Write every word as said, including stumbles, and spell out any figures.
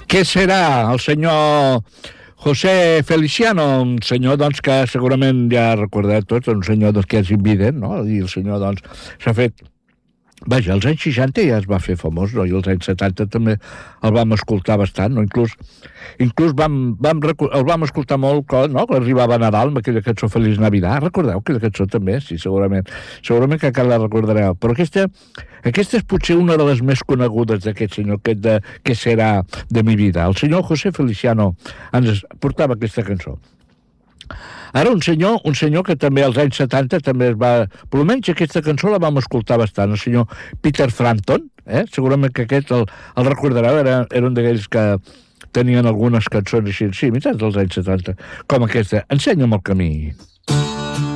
Què serà el senyor José Feliciano, un senyor doncs, que segurament ja recordeu tots, un senyor doncs, que és invident, no? I el senyor doncs, s'ha fet... Vaja, als anys seixanta ja es va fer famós, no? I als anys setanta també el vam escoltar bastant, no? Inclús, inclús vam, vam, el vam escoltar molt quan, no? Quan arribava a Nadal amb aquella cançó Feliç Navidad. Recordeu aquella cançó també? Sí, segurament. Segurament que encara la recordareu. Però aquesta, aquesta és potser una de les més conegudes d'aquest senyor, aquest de Què serà de mi vida. El senyor José Feliciano ens portava aquesta cançó. Ara un senyor, un senyor que també als anys setanta també es va... Per almenys aquesta cançó la vam escoltar bastant, el senyor Peter Frampton, eh? Segurament que aquest el, el recordareu, era, era un d'aquells que tenien algunes cançons així, sí, mitjans dels anys setanta, com aquesta, Ensenya'm el camí.